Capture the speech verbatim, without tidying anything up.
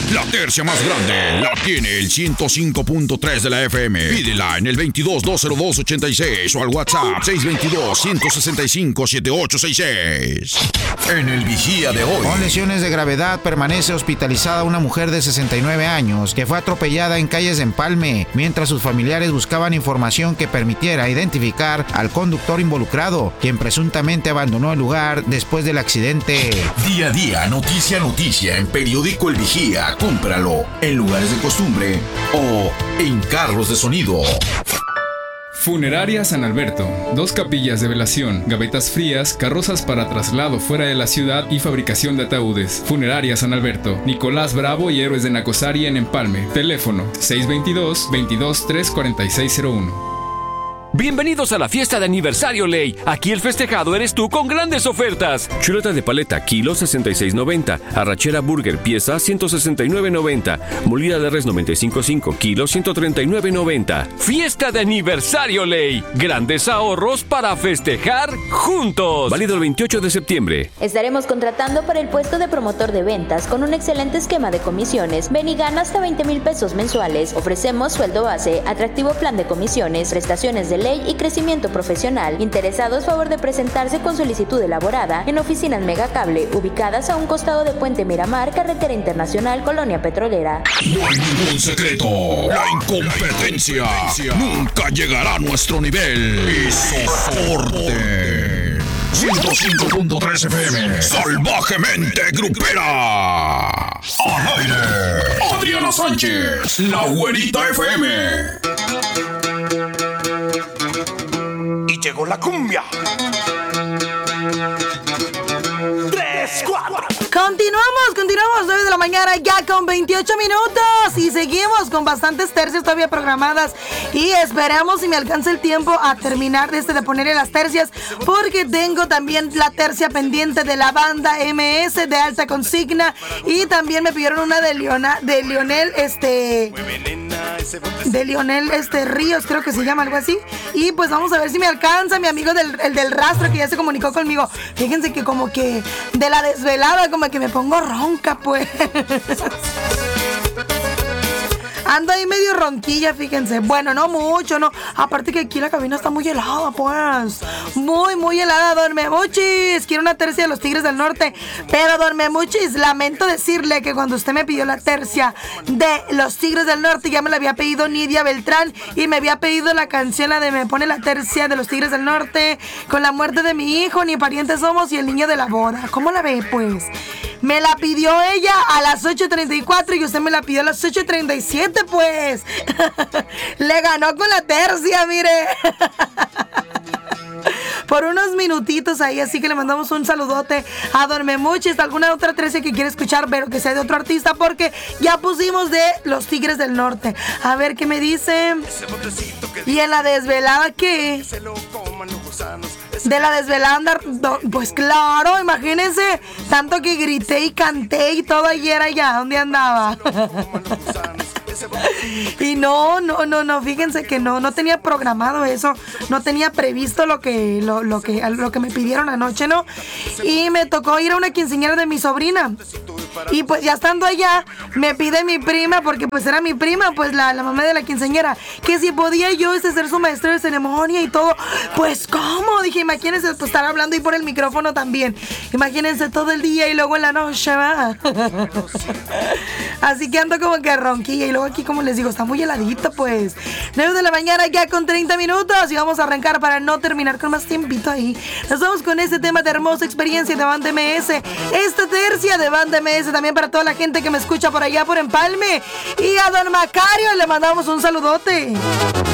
La tercia más grande la tiene el ciento cinco punto tres de la F M. Pídela en el veintidós, dos cero dos, ochenta y seis o al WhatsApp seis dos dos, ciento sesenta y cinco, setenta y ocho sesenta y seis. En el Vigía de hoy. Con lesiones de gravedad permanece hospitalizada una mujer de sesenta y nueve años que fue atropellada en calles de Empalme mientras sus familiares buscaban información que permitiera identificar al conductor involucrado, quien presuntamente abandonó el lugar después del accidente. Día a día, noticia a noticia en Periódico El Vigía. Cómpralo en lugares de costumbre o en carros de sonido. Funeraria San Alberto. Dos capillas de velación, gavetas frías, carrozas para traslado fuera de la ciudad y fabricación de ataúdes. Funeraria San Alberto. Nicolás Bravo y Héroes de Nacosari en Empalme. Teléfono seis dos dos, veintidós, tres cuarenta y seis cero uno. Bienvenidos a la fiesta de aniversario Ley. Aquí el festejado eres tú con grandes ofertas. Chuleta de paleta, kilo sesenta y seis noventa. Arrachera burger, pieza ciento sesenta y nueve noventa. Molida de res noventa y cinco punto cinco, kilo ciento treinta y nueve noventa. Fiesta de aniversario Ley. Grandes ahorros para festejar juntos. Válido el veintiocho de septiembre. Estaremos contratando para el puesto de promotor de ventas con un excelente esquema de comisiones. Ven y gana hasta veinte mil pesos mensuales. Ofrecemos sueldo base, atractivo plan de comisiones, prestaciones de ley y crecimiento profesional. Interesados, favor de presentarse con solicitud elaborada en oficinas Megacable, ubicadas a un costado de Puente Miramar, Carretera Internacional, Colonia Petrolera. No hay ningún secreto. La incompetencia nunca llegará a nuestro nivel. Y soporte. ciento cinco punto tres F M. Salvajemente grupera. Al aire. Adriana Sánchez. La Güerita F M. Llegó la cumbia. Tres, cuatro. Continuamos, continuamos, nueve de la mañana ya con veintiocho minutos y seguimos con bastantes tercias todavía programadas y esperamos si me alcanza el tiempo a terminar de este de ponerle las tercias porque tengo también la tercia pendiente de la banda M S de alta consigna y también me pidieron una de Leona, de Lionel este de Lionel este Ríos, creo que se llama algo así, y pues vamos a ver si me alcanza mi amigo del, el del rastro que ya se comunicó conmigo. Fíjense que como que de la desvelada como que me pongo ronca pues. Ando ahí medio ronquilla, fíjense. Bueno, no mucho, no. Aparte que aquí la cabina está muy helada, pues. Muy, muy helada, Don Memuchis. Quiero una tercia de los Tigres del Norte. Pero, Don Memuchis, lamento decirle que cuando usted me pidió la tercia de los Tigres del Norte, ya me la había pedido Nidia Beltrán. Y me había pedido la canción, la de Me pone la tercia de los Tigres del Norte. Con la muerte de mi hijo, ni parientes somos y el niño de la boda. ¿Cómo la ve, pues? Me la pidió ella a las ocho treinta y cuatro y usted me la pidió a las ocho treinta y siete, pues. Le ganó con la tercia, mire. Por unos minutitos ahí, así que le mandamos un saludote a Don Memuchis. ¿Alguna otra tercia que quiere escuchar, pero que sea de otro artista? Porque ya pusimos de los Tigres del Norte. A ver qué me dice. Y en la desvelada, ¿qué? De la desvelada, pues claro, imagínense, tanto que grité y canté y todo ayer allá, ¿dónde andaba? Y no, no, no, no, fíjense que no, no tenía programado eso, no tenía previsto lo que, lo, lo que, lo que me pidieron anoche, ¿no? Y me tocó ir a una quinceañera de mi sobrina. Y pues ya estando allá, me pide mi prima, porque pues era mi prima, pues la, la mamá de la quinceañera, que si podía yo este, ser su maestra de ceremonia y todo. Pues ¿cómo? Dije, imagínense, pues estar hablando ahí por el micrófono también. Imagínense todo el día y luego en la noche, ¿va? Así que ando como que ronquilla y luego aquí, como les digo, está muy heladito, pues. nueve de la mañana ya con treinta minutos y vamos a arrancar para no terminar con más tiempito ahí. Nos vamos con este tema de hermosa experiencia de Banda M S. Esta tercia de Banda M S también para toda la gente que me escucha por allá por Empalme. Y a Don Macario le mandamos un saludote.